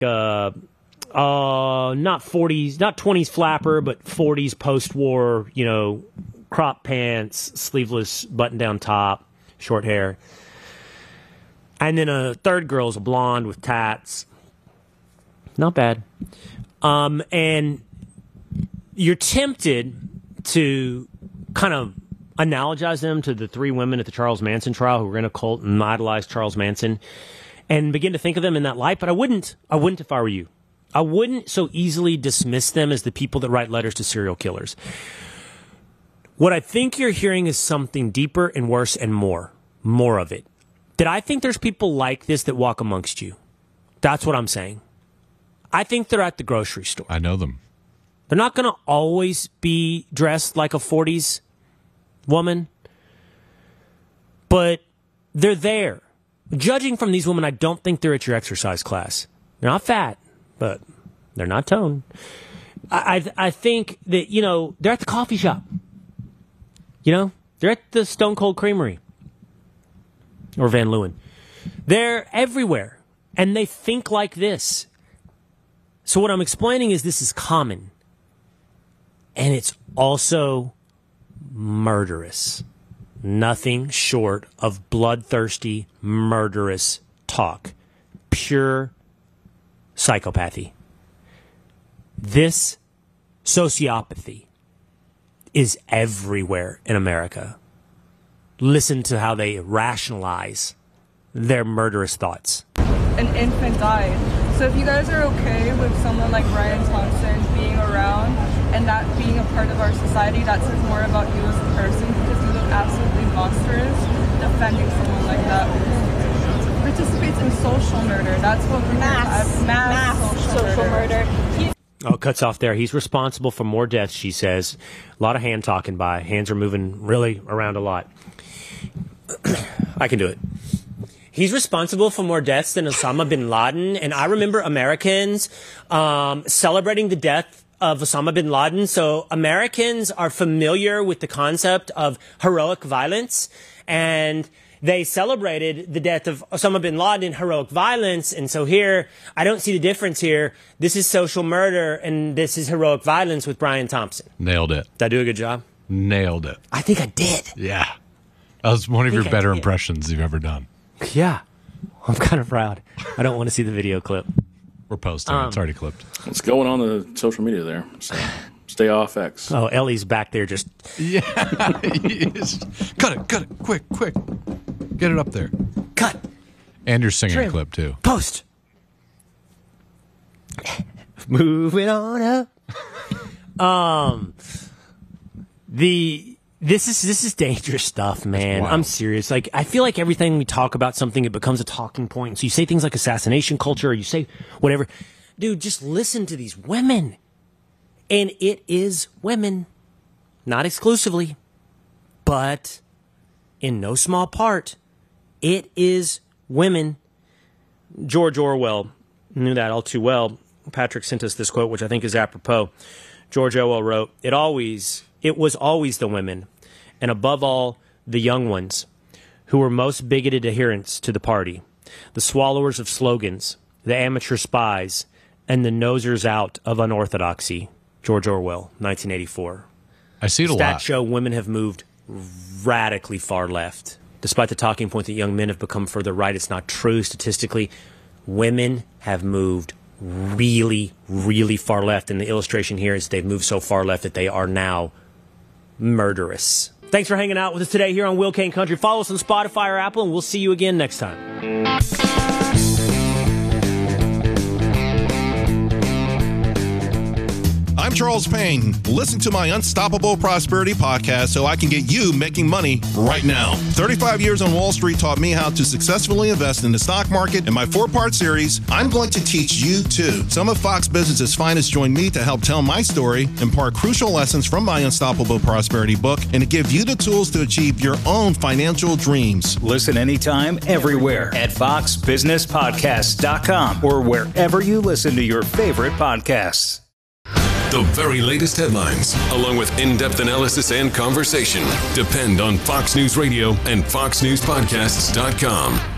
not 40s, not 20s flapper, but 40s post-war, crop pants, sleeveless button-down top, short hair. And then a third girl's a blonde with tats. Not bad. And you're tempted to kind of analogize them to the three women at the Charles Manson trial who were in a cult and idolized Charles Manson and begin to think of them in that light. But I wouldn't if I were you. I wouldn't so easily dismiss them as the people that write letters to serial killers. What I think you're hearing is something deeper and worse and more of it. That I think there's people like this that walk amongst you. That's what I'm saying. I think they're at the grocery store. I know them. They're not going to always be dressed like a 40s woman, but they're there. Judging from these women, I don't think they're at your exercise class. They're not fat, but they're not toned. I think that, they're at the coffee shop. They're at the Stone Cold Creamery or Van Leeuwen. They're everywhere, and they think like this. So what I'm explaining is this is common, and it's also murderous. Nothing short of bloodthirsty, murderous talk. Pure psychopathy. This sociopathy is everywhere in America. Listen to how they rationalize their murderous thoughts. An infant died. So if you guys are okay with someone like Brian Thompson being around and that being a part of our society, that says more about you as a person, because you look absolutely monstrous defending someone like that who participates in social murder. That's what we're mass social murder. Oh, cuts off there. He's responsible for more deaths, she says. A lot of hand talking by. Hands are moving really around a lot. I can do it. He's responsible for more deaths than Osama bin Laden. And I remember Americans celebrating the death of Osama bin Laden. So Americans are familiar with the concept of heroic violence. And they celebrated the death of Osama bin Laden in heroic violence. And so here, I don't see the difference here. This is social murder and this is heroic violence with Brian Thompson. Nailed it. Did I do a good job? Nailed it. I think I did. Yeah. That was one of your better impressions you've ever done. Yeah. I'm kind of proud. I don't want to see the video clip. We're posting it. It's already clipped. What's going on the social media there? So stay off X. Oh, Ellie's back there just... Yeah. Cut it. Quick. Get it up there. Cut. And your singing Trim. clip, too. Post. Moving on up. This is dangerous stuff, man. I'm serious. Like, I feel like everything we talk about something, it becomes a talking point. So you say things like assassination culture, or you say whatever. Dude, just listen to these women. And it is women. Not exclusively. But in no small part, it is women. George Orwell knew that all too well. Patrick sent us this quote, which I think is apropos. George Orwell wrote, It was always the women, and above all, the young ones, who were most bigoted adherents to the party, the swallowers of slogans, the amateur spies, and the nosers out of unorthodoxy. George Orwell, 1984. I see it a lot. Stats show women have moved radically far left. Despite the talking point that young men have become further right, it's not true statistically. Women have moved really, really far left. And the illustration here is they've moved so far left that they are now murderous. Thanks for hanging out with us today here on Will Kane Country. Follow us on Spotify or Apple, and we'll see you again next time. I'm Charles Payne. Listen to my Unstoppable Prosperity podcast so I can get you making money right now. 35 years on Wall Street taught me how to successfully invest in the stock market. In my 4-part series, I'm going to teach you too. Some of Fox Business's finest join me to help tell my story, impart crucial lessons from my Unstoppable Prosperity book, and to give you the tools to achieve your own financial dreams. Listen anytime, everywhere at foxbusinesspodcast.com or wherever you listen to your favorite podcasts. The very latest headlines, along with in-depth analysis and conversation, depend on Fox News Radio and foxnewspodcasts.com.